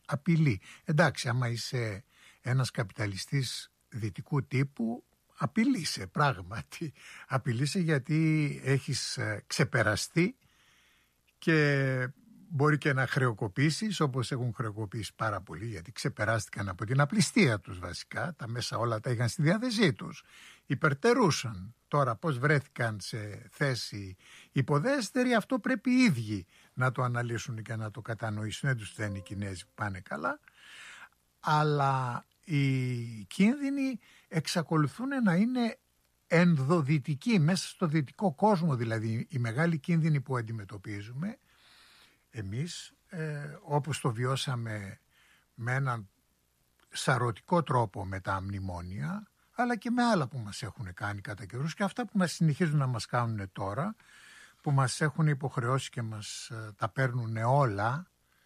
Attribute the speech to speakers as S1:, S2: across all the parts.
S1: απειλή. Εντάξει, άμα είσαι ένας καπιταλιστής δυτικού τύπου, απειλείσαι πράγματι. Απειλείσαι γιατί έχεις ξεπεραστεί και μπορεί και να χρεοκοπήσεις, όπως έχουν χρεοκοπήσει πάρα πολλοί, γιατί ξεπεράστηκαν από την απληστία τους βασικά. Τα μέσα όλα τα είχαν στη διάθεσή τους. Υπερτερούσαν. Τώρα πώς βρέθηκαν σε θέση υποδέστερη, αυτό πρέπει οι ίδιοι να το αναλύσουν και να το κατανοήσουν. Δεν τους φταίνει οι Κινέζοι που πάνε καλά. Αλλά οι κίνδυνοι εξακολουθούν να είναι ενδοδυτικοί, μέσα στο δυτικό κόσμο δηλαδή. Οι μεγάλοι κίνδυνοι που αντιμετωπίζουμε εμείς, όπως το βιώσαμε με έναν σαρωτικό τρόπο με τα μνημόνια, αλλά και με άλλα που μας έχουν κάνει κατά καιρούς και αυτά που μας συνεχίζουν να μας κάνουν τώρα, που μας έχουν υποχρεώσει και μας τα παίρνουν όλα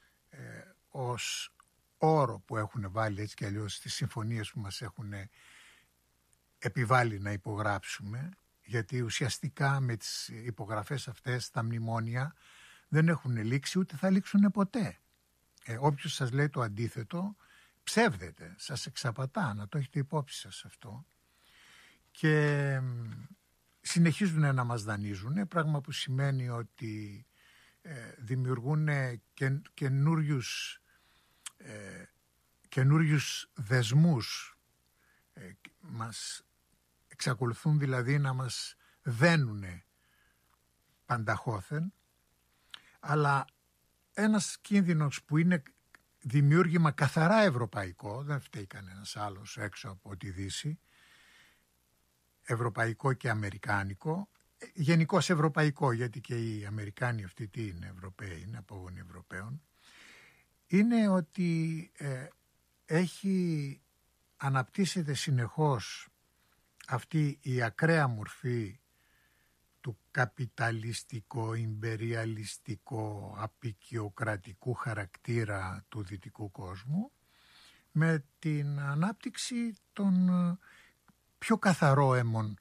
S1: ως όρο που έχουν βάλει έτσι και αλλιώς στις συμφωνίες που μας έχουν επιβάλει να υπογράψουμε, γιατί ουσιαστικά με τις υπογραφές αυτές τα μνημόνια δεν έχουν λήξει ούτε θα λήξουν ποτέ. Όποιος σας λέει το αντίθετο ψεύδεται, σας εξαπατά, να το έχετε υπόψη σας αυτό. Και συνεχίζουν να μας δανείζουν, πράγμα που σημαίνει ότι δημιουργούν καινούριους δεσμούς, μας εξακολουθούν δηλαδή να μας δένουνε πανταχώθεν, αλλά ένας κίνδυνος που είναι δημιούργημα καθαρά ευρωπαϊκό, δεν φταίει κανένας άλλος έξω από τη Δύση, ευρωπαϊκό και αμερικάνικο, γενικώς ευρωπαϊκό, γιατί και οι Αμερικάνοι αυτοί τι είναι, Ευρωπαίοι, είναι απόγονοι Ευρωπαίων, είναι ότι αναπτύσσεται συνεχώς αυτή η ακραία μορφή του καπιταλιστικό, ιμπεριαλιστικό, απικιοκρατικού χαρακτήρα του δυτικού κόσμου, με την ανάπτυξη των πιο καθαρόαιμων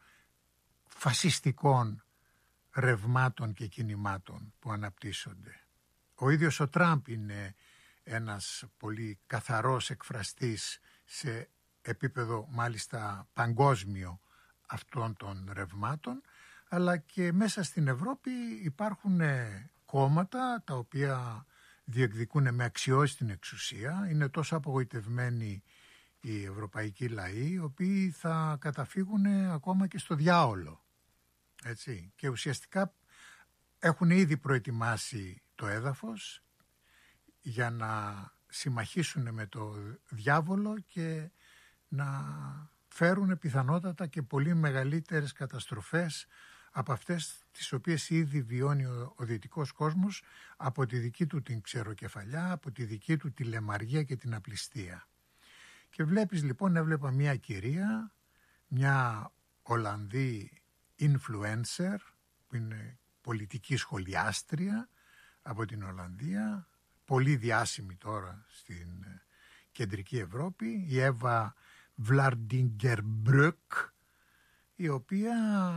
S1: φασιστικών ρευμάτων και κινημάτων που αναπτύσσονται. Ο ίδιος ο Τραμπ είναι ένας πολύ καθαρός εκφραστής σε επίπεδο μάλιστα παγκόσμιο αυτών των ρευμάτων, αλλά και μέσα στην Ευρώπη υπάρχουν κόμματα τα οποία διεκδικούν με αξιώσει την εξουσία. Είναι τόσο απογοητευμένοι οι ευρωπαϊκοί λαοί, οι οποίοι θα καταφύγουν ακόμα και στο διάολο. Έτσι. Και ουσιαστικά έχουν ήδη προετοιμάσει το έδαφος για να συμμαχίσουν με το διάβολο και να φέρουν πιθανότατα και πολύ μεγαλύτερες καταστροφές από αυτές τις οποίες ήδη βιώνει ο δυτικός κόσμος από τη δική του την ξεροκεφαλιά, από τη δική του τη λεμαργία και την απληστία. Και βλέπεις λοιπόν, έβλεπα μια κυρία, μια Ολλανδή influencer, που είναι πολιτική σχολιάστρια από την Ολλανδία, πολύ διάσημη τώρα στην κεντρική Ευρώπη, η Εύα Βλαρντιγκερμπρουκ, η οποία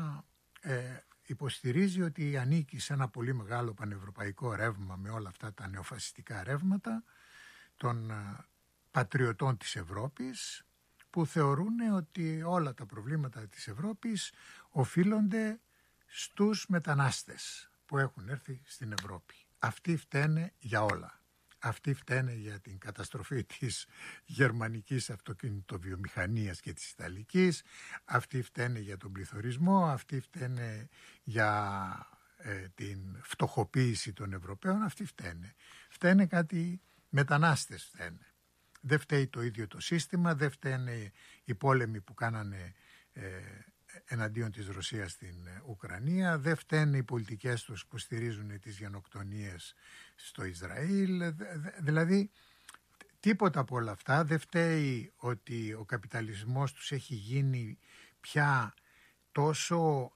S1: υποστηρίζει ότι ανήκει σε ένα πολύ μεγάλο πανευρωπαϊκό ρεύμα με όλα αυτά τα νεοφασιστικά ρεύματα των πατριωτών της Ευρώπης, που θεωρούν ότι όλα τα προβλήματα της Ευρώπης οφείλονται στους μετανάστες που έχουν έρθει στην Ευρώπη. Αυτοί φταίνε για όλα. Αυτοί φταίνε για την καταστροφή της γερμανικής αυτοκινητοβιομηχανίας και της ιταλικής, αυτοί φταίνε για τον πληθωρισμό, αυτοί φταίνε για την φτωχοποίηση των Ευρωπαίων, αυτοί φταίνε. Φταίνε κάτι μετανάστες φταίνε. Δεν φταίει το ίδιο το σύστημα, δεν φταίνε οι πόλεμοι που κάνανε εναντίον της Ρωσίας στην Ουκρανία, δεν φταίνε οι πολιτικές τους που στηρίζουν τις γενοκτονίες στο Ισραήλ, δηλαδή τίποτα από όλα αυτά. Δεν φταίει ότι ο καπιταλισμός τους έχει γίνει πια τόσο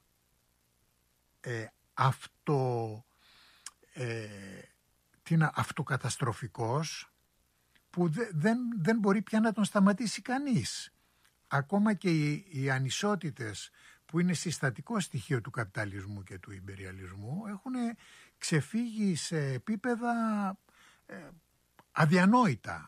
S1: αυτοκαταστροφικός που δεν μπορεί πια να τον σταματήσει κανείς. Ακόμα και οι ανισότητες που είναι συστατικό στοιχείο του καπιταλισμού και του ιμπεριαλισμού έχουν ξεφύγει σε επίπεδα αδιανόητα.